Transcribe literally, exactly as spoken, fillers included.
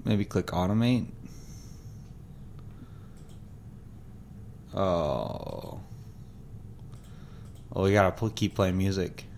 Maybe click automate. Oh. Oh, we gotta pl- keep playing music.